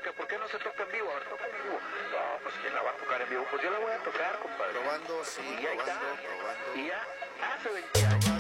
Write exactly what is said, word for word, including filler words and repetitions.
que ¿por qué no se toca en vivo? A ver, toca en vivo. No, pues ¿quién la va a tocar en vivo? Pues yo la voy a tocar, compadre. Probando, sí, y ahí probando, está. probando. Y ya hace veinte años.